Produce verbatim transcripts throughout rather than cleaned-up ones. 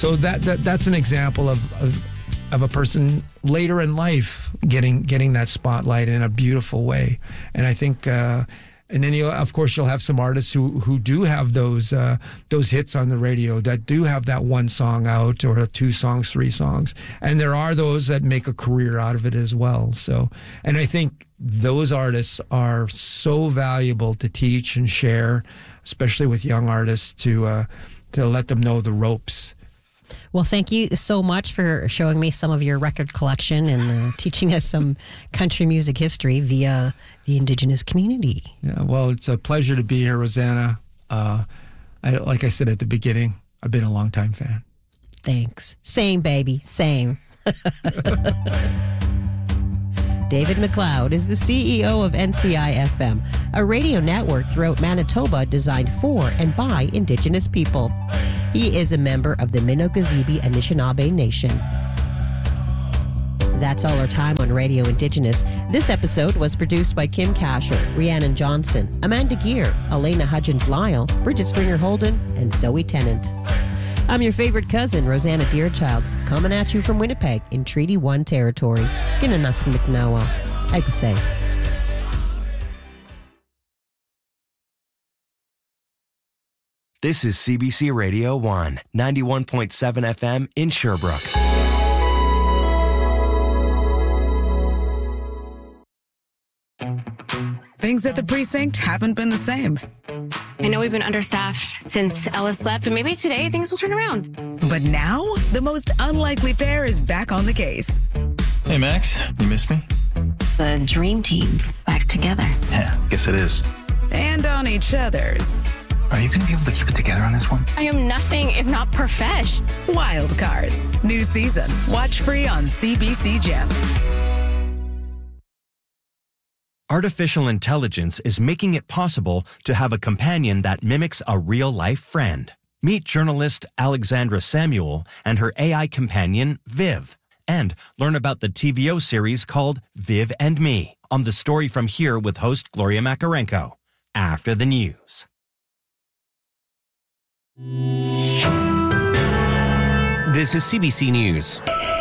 So that, that that's an example of, of of a person later in life getting getting that spotlight in a beautiful way. And I think, uh, and then you of course you'll have some artists who, who do have those uh, those hits on the radio, that do have that one song out or two songs, three songs, and there are those that make a career out of it as well. So, and I think those artists are so valuable to teach and share, especially with young artists, to uh, to let them know the ropes. Well, thank you so much for showing me some of your record collection and uh, teaching us some country music history via the Indigenous community. Yeah, well, it's a pleasure to be here, Rosanna. Uh, I, like I said at the beginning, I've been a longtime fan. Thanks. Same, baby. Same. David McLeod is the C E O of N C I F M, a radio network throughout Manitoba designed for and by Indigenous people. He is a member of the Minogazebe Anishinaabe Nation. That's all our time on Radio Indigenous. This episode was produced by Kim Casher, Rhiannon Johnson, Amanda Gear, Elena Hudgens-Lyle, Bridget Stringer-Holden, and Zoe Tennant. I'm your favorite cousin, Rosanna Deerchild, coming at you from Winnipeg in Treaty one territory. Ginanask Mcnawa. Egusay. This is C B C Radio one, ninety-one point seven F M in Sherbrooke. Things at the precinct haven't been the same. I know we've been understaffed since Ellis left, but maybe today things will turn around. But now, the most unlikely pair is back on the case. Hey, Max, you missed me? The dream team is back together. Yeah, guess it is. And on each other's. Are you going to be able to keep it together on this one? I am nothing if not profesh. Wild Cards. New season. Watch free on C B C Gem. Artificial intelligence is making it possible to have a companion that mimics a real-life friend. Meet journalist Alexandra Samuel and her A I companion, Viv. And learn about the T V O series called Viv and Me on The Story From Here with host Gloria Makarenko. After the news. This is C B C News.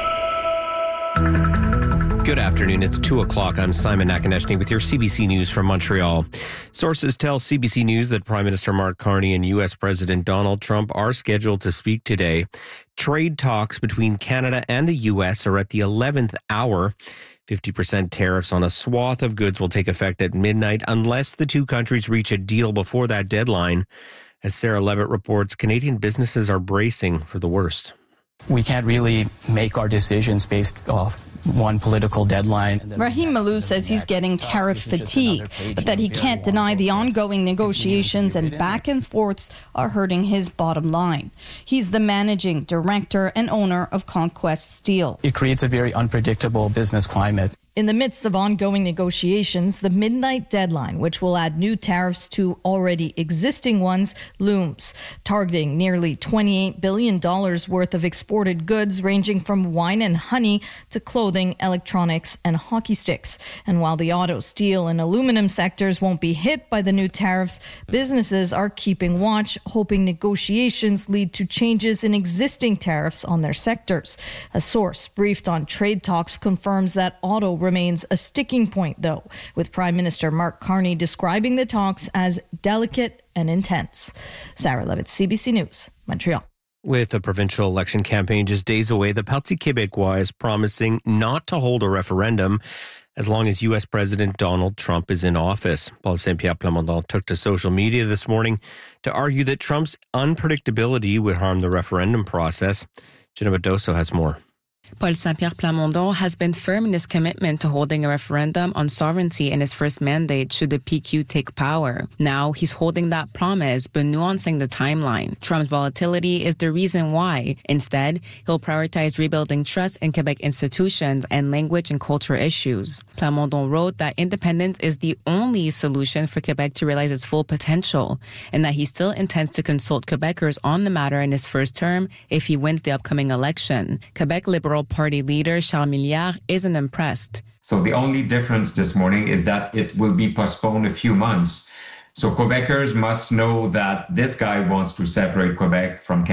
Good afternoon. It's two o'clock. I'm Simon Nakonechny with your C B C News from Montreal. Sources tell C B C News that Prime Minister Mark Carney and U S President Donald Trump are scheduled to speak today. Trade talks between Canada and the U S are at the eleventh hour. fifty percent tariffs on a swath of goods will take effect at midnight unless the two countries reach a deal before that deadline. As Sarah Levitt reports, Canadian businesses are bracing for the worst. We can't really make our decisions based off one political deadline. Rahim Malou says he's getting tariff fatigue, but that he can't deny the ongoing negotiations and back and forths are hurting his bottom line. He's the managing director and owner of Conquest Steel. It creates a very unpredictable business climate. In the midst of ongoing negotiations, the midnight deadline, which will add new tariffs to already existing ones, looms, targeting nearly twenty-eight billion dollars worth of exported goods ranging from wine and honey to clothing, electronics, and hockey sticks. And while the auto, steel, and aluminum sectors won't be hit by the new tariffs, businesses are keeping watch, hoping negotiations lead to changes in existing tariffs on their sectors. A source briefed on trade talks confirms that auto remains a sticking point, though, with Prime Minister Mark Carney describing the talks as delicate and intense. Sarah Levitt, C B C News, Montreal. With the provincial election campaign just days away, the Parti Québécois is promising not to hold a referendum as long as U S President Donald Trump is in office. Paul Saint-Pierre Plamondon took to social media this morning to argue that Trump's unpredictability would harm the referendum process. Jenna Badoso has more. Paul Saint-Pierre Plamondon has been firm in his commitment to holding a referendum on sovereignty in his first mandate should the P Q take power. Now he's holding that promise but nuancing the timeline. Trump's volatility is the reason why. Instead, he'll prioritize rebuilding trust in Quebec institutions and language and culture issues. Plamondon wrote that independence is the only solution for Quebec to realize its full potential and that he still intends to consult Quebecers on the matter in his first term if he wins the upcoming election. Quebec Liberal Party leader Charles Milliard isn't impressed. So the only difference this morning is that it will be postponed a few months. So Quebecers must know that this guy wants to separate Quebec from Canada.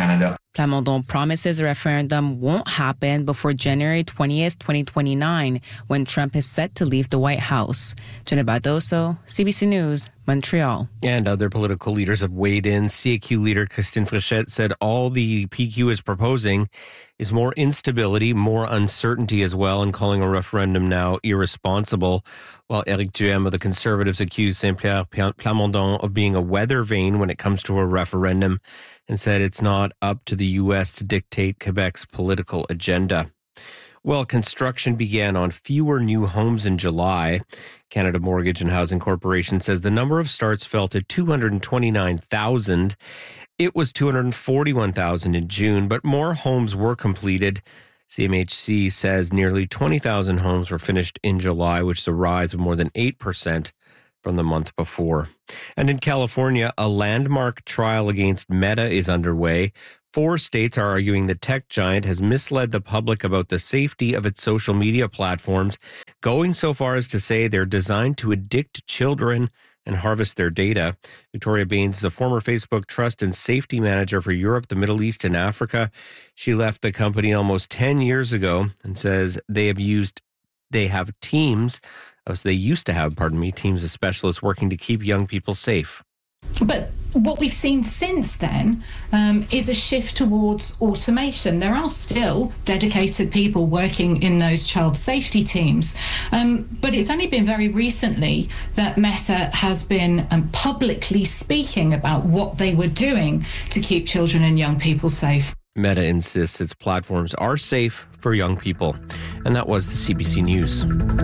Plamondon promises a referendum won't happen before January twentieth, twenty twenty-nine, when Trump is set to leave the White House. Jenna Badoso, C B C News, Montreal. And other political leaders have weighed in. C A Q leader Christine Frechette said all the P Q is proposing is more instability, more uncertainty as well, and calling a referendum now irresponsible. While Éric Duhem of the Conservatives accused Saint-Pierre Plamondon of being a weather vane when it comes to a referendum and said it's not up to the U S to dictate Quebec's political agenda. Well, construction began on fewer new homes in July. Canada Mortgage and Housing Corporation says the number of starts fell to two hundred twenty-nine thousand. It was two hundred forty-one thousand in June, but more homes were completed. C M H C says nearly twenty thousand homes were finished in July, which is a rise of more than eight percent from the month before. And in California, a landmark trial against Meta is underway. Four states are arguing the tech giant has misled the public about the safety of its social media platforms, going so far as to say they're designed to addict children and harvest their data. Victoria Baines is a former Facebook trust and safety manager for Europe, the Middle East, and Africa. She left the company almost ten years ago and says they have used, they have teams, oh, so they used to have, pardon me, teams of specialists working to keep young people safe. But what we've seen since then um, is a shift towards automation. There are still dedicated people working in those child safety teams, um, but it's only been very recently that Meta has been um, publicly speaking about what they were doing to keep children and young people safe. Meta insists its platforms are safe for young people. And that was the C B C News.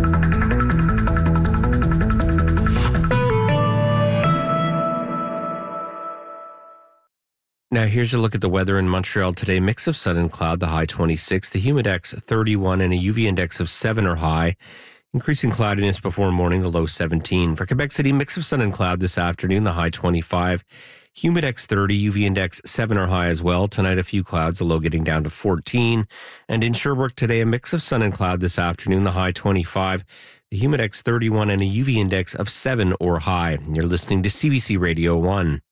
Now, here's a look at the weather in Montreal today. Mix of sun and cloud, the high twenty-six. The humidex thirty-one and a U V index of seven or high. Increasing cloudiness before morning, the low seventeen. For Quebec City, mix of sun and cloud this afternoon, the high twenty-five. Humidex thirty, U V index seven or high as well. Tonight, a few clouds, the low getting down to fourteen. And in Sherbrooke today, a mix of sun and cloud this afternoon, the high twenty-five. The humidex thirty-one and a U V index of seven or high. You're listening to C B C Radio one.